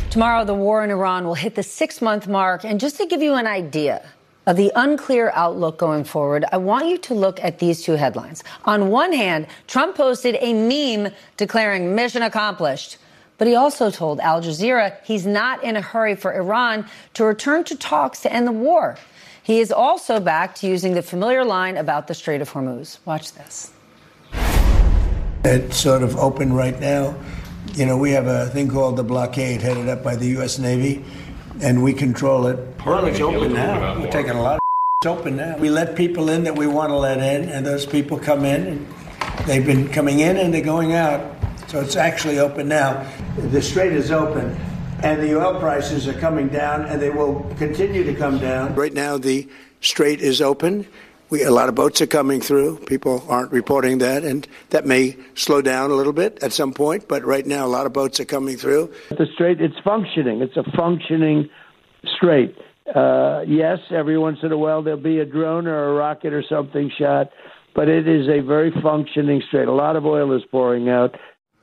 Tomorrow, the war in Iran will hit the 6-month mark. And just to give you an idea of the unclear outlook going forward, I want you to look at these two headlines. On one hand, Trump posted a meme declaring mission accomplished. But he also told Al Jazeera he's not in a hurry for Iran to return to talks to end the war. He is also back to using the familiar line about the Strait of Hormuz. Watch this. It's sort of open right now. You know, we have a thing called the blockade headed up by the U.S. Navy, and we control it. Well, it's open now. We're taking a lot of it's open now. We let people in that we want to let in, and those people come in, and they've been coming in and they're going out. So it's actually open now. The strait is open, and the oil prices are coming down, and they will continue to come down. Right now, the strait is open. A lot of boats are coming through. People aren't reporting that, and that may slow down a little bit at some point. But right now, a lot of boats are coming through. The strait, it's functioning. It's a functioning strait. Yes, every once in a while there'll be a drone or a rocket or something shot, but it is a very functioning strait. A lot of oil is pouring out.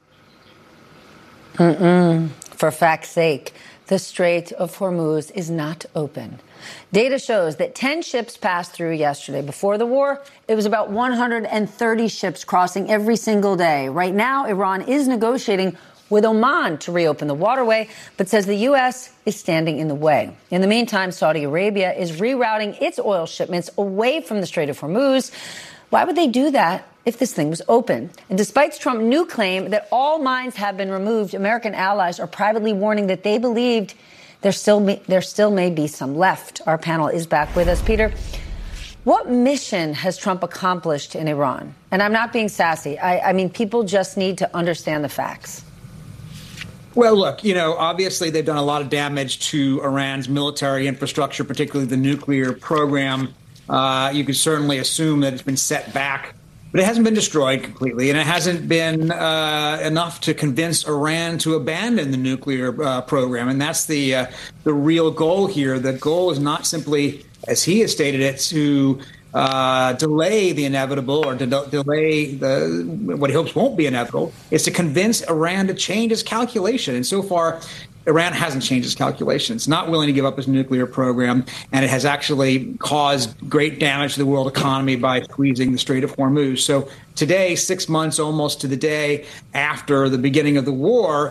For fact's sake, the Strait of Hormuz is not open. Data shows that 10 ships passed through yesterday. Before the war, it was about 130 ships crossing every single day. Right now, Iran is negotiating with Oman to reopen the waterway, but says the U.S. is standing in the way. In the meantime, Saudi Arabia is rerouting its oil shipments away from the Strait of Hormuz. Why would they do that if this thing was open? And despite Trump's new claim that all mines have been removed, American allies are privately warning that they believed there still may be some left. Our panel is back with us. Peter, what mission has Trump accomplished in Iran? And I'm not being sassy. I mean, people just need to understand the facts. Well, look, obviously they've done a lot of damage to Iran's military infrastructure, particularly the nuclear program. You could certainly assume that it's been set back, but it hasn't been destroyed completely, and it hasn't been enough to convince Iran to abandon the nuclear program. And that's the real goal here. The goal is not simply, as he has stated it, to delay the inevitable or to delay what he hopes won't be inevitable. It's to convince Iran to change its calculation. And so far, Iran hasn't changed its calculation. It's not willing to give up its nuclear program, and it has actually caused great damage to the world economy by squeezing the Strait of Hormuz. So today, 6 months almost to the day after the beginning of the war,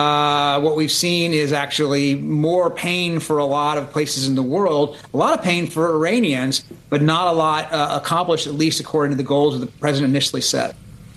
what we've seen is actually more pain for a lot of places in the world, a lot of pain for Iranians, but not a lot accomplished, at least according to the goals that the president initially set.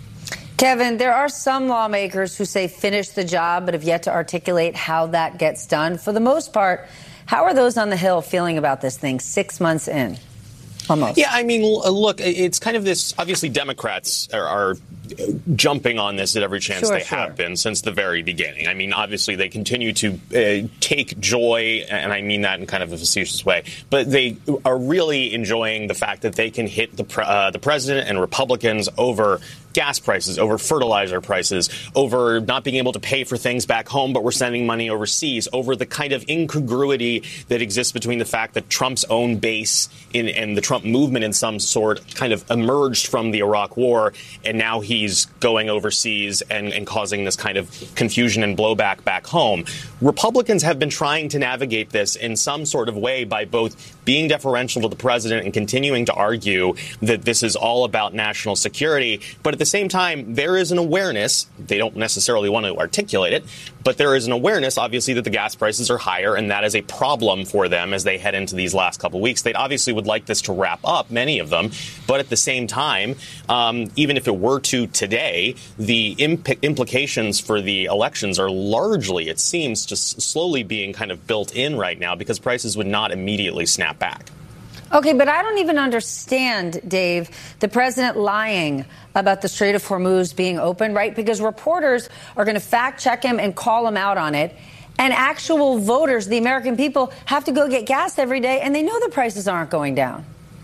Kevin, there are some lawmakers who say finish the job, but have yet to articulate how that gets done. For the most part, how are those on the Hill feeling about this thing 6 months in? Almost. Yeah, I mean, look, it's kind of this. Obviously, Democrats are jumping on this at every chance they have been since the very beginning. I mean, obviously, they continue to take joy, and I mean that in kind of a facetious way, but they are really enjoying the fact that they can hit the president and Republicans over gas prices, over fertilizer prices, over not being able to pay for things back home, but we're sending money overseas, over the kind of incongruity that exists between the fact that Trump's own base and the Trump movement in some sort kind of emerged from the Iraq war, and now he's going overseas and causing this kind of confusion and blowback back home. Republicans have been trying to navigate this in some sort of way by both being deferential to the president and continuing to argue that this is all about national security, but at the same time, there is an awareness, they don't necessarily want to articulate it, but there is an awareness, obviously, that the gas prices are higher, and that is a problem for them as they head into these last couple of weeks. They obviously would like this to wrap up, many of them, but at the same time, even if it were to today, the implications for the elections are largely, it seems, just slowly being kind of built in right now because prices would not immediately snap back. Okay, but I don't even understand, Dave, the president lying about the Strait of Hormuz being open, right? Because reporters are going to fact check him and call him out on it. And actual voters, the American people, have to go get gas every day, and they know the prices aren't going down.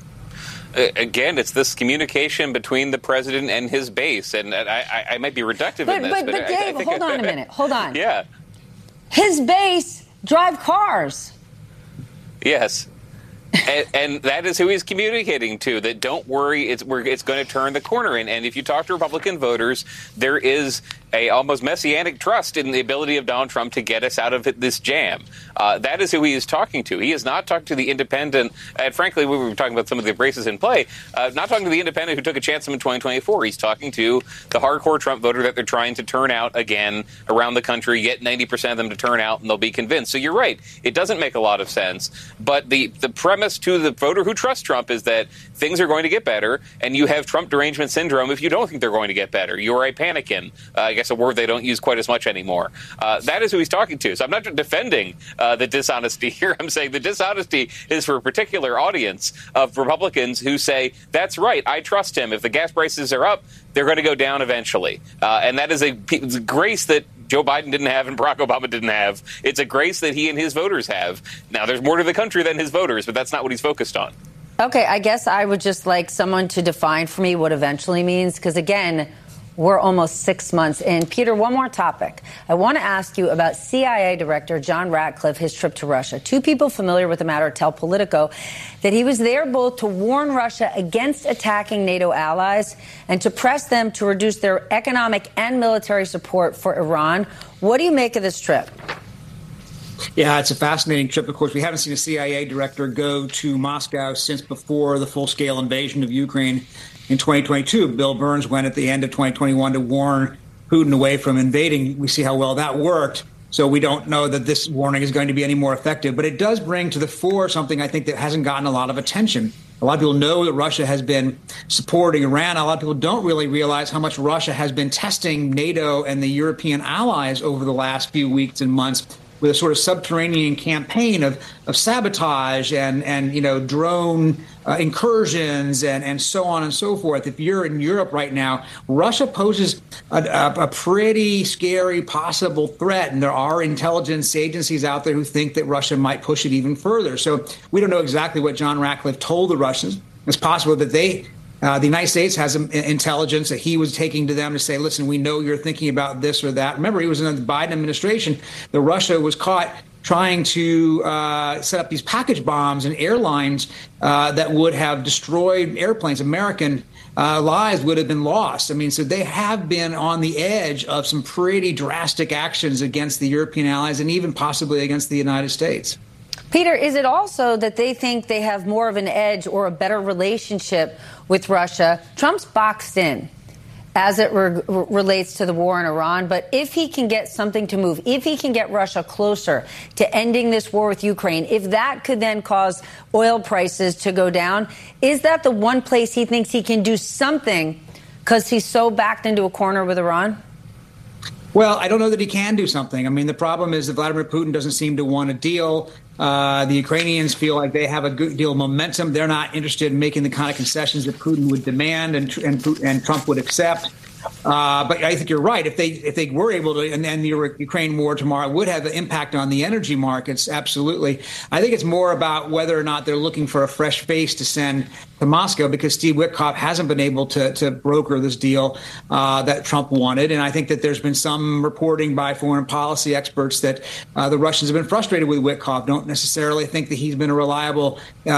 Again, it's this communication between the president and his base. And I might be reductive in this. But Dave, hold on a minute. Hold on. Yeah. His base drive cars. Yes. And that is who he's communicating to, that don't worry, it's going to turn the corner. And if you talk to Republican voters, there is a almost messianic trust in the ability of Donald Trump to get us out of this jam. That is who he is talking to. He is not talking to the independent, and frankly, we were talking about some of the races in play, not talking to the independent who took a chance on him in 2024. He's talking to the hardcore Trump voter that they're trying to turn out again around the country, get 90% of them to turn out, and they'll be convinced. So you're right. It doesn't make a lot of sense. But the premise to the voter who trusts Trump is that things are going to get better, and you have Trump derangement syndrome if you don't think they're going to get better. You're a panikin. I guess a word they don't use quite as much anymore. That is who he's talking to. So I'm not defending the dishonesty here. I'm saying the dishonesty is for a particular audience of Republicans who say, that's right, I trust him. If the gas prices are up, they're going to go down eventually. And that is a grace that Joe Biden didn't have and Barack Obama didn't have. It's a grace that he and his voters have. Now, there's more to the country than his voters, but that's not what he's focused on. Okay, I guess I would just like someone to define for me what eventually means, because, again, we're almost 6 months in. Peter, one more topic. I want to ask you about CIA Director John Ratcliffe, his trip to Russia. Two people familiar with the matter tell Politico that he was there both to warn Russia against attacking NATO allies and to press them to reduce their economic and military support for Iran. What do you make of this trip? Yeah, it's a fascinating trip. Of course, we haven't seen a CIA director go to Moscow since before the full-scale invasion of Ukraine in 2022. Bill Burns went at the end of 2021 to warn Putin away from invading. We see how well that worked. So we don't know that this warning is going to be any more effective. But it does bring to the fore something I think that hasn't gotten a lot of attention. A lot of people know that Russia has been supporting Iran. A lot of people don't really realize how much Russia has been testing NATO and the European allies over the last few weeks and months with a sort of subterranean campaign of sabotage and drone incursions and so on and so forth. If you're in Europe right now, Russia poses a pretty scary possible threat, and there are intelligence agencies out there who think that Russia might push it even further. So we don't know exactly what John Ratcliffe told the Russians. It's possible that the United States has intelligence that he was taking to them to say, listen, we know you're thinking about this or that. Remember, he was in the Biden administration. Russia was caught trying to set up these package bombs in airlines that would have destroyed airplanes. American lives would have been lost. I mean, so they have been on the edge of some pretty drastic actions against the European allies and even possibly against the United States. Peter, is it also that they think they have more of an edge or a better relationship with Russia? Trump's boxed in as it relates to the war in Iran. But if he can get something to move, if he can get Russia closer to ending this war with Ukraine, if that could then cause oil prices to go down, is that the one place he thinks he can do something because he's so backed into a corner with Iran? Well, I don't know that he can do something. I mean, the problem is that Vladimir Putin doesn't seem to want a deal. The Ukrainians feel like they have a good deal of momentum. They're not interested in making the kind of concessions that Putin would demand and Trump would accept. But I think you're right. If they were able to, and then the Ukraine war tomorrow would have an impact on the energy markets. Absolutely. I think it's more about whether or not they're looking for a fresh face to send to Moscow, because Steve Witkoff hasn't been able to broker this deal that Trump wanted. And I think that there's been some reporting by foreign policy experts that the Russians have been frustrated with Witkoff, don't necessarily think that he's been a reliable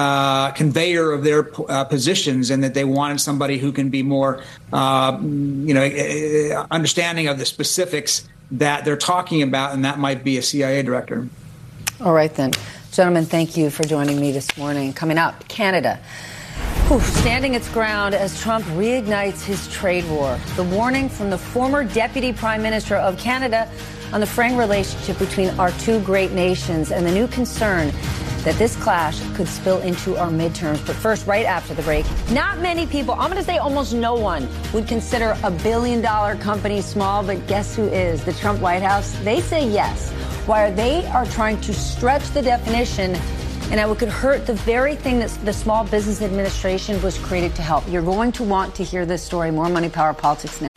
conveyor of their positions, and that they wanted somebody who can be more, understanding of the specifics that they're talking about, and that might be a CIA director. All right, then. Gentlemen, thank you for joining me this morning. Coming up, Canada. Standing its ground as Trump reignites his trade war. The warning from the former Deputy Prime Minister of Canada on the fraying relationship between our two great nations, and the new concern that this clash could spill into our midterms. But first, right after the break, not many people, I'm going to say almost no one, would consider a $1 billion company small, but guess who is? The Trump White House. They say yes, while they are trying to stretch the definition, and it could hurt the very thing that the Small Business Administration was created to help. You're going to want to hear this story. More Money, Power, Politics now.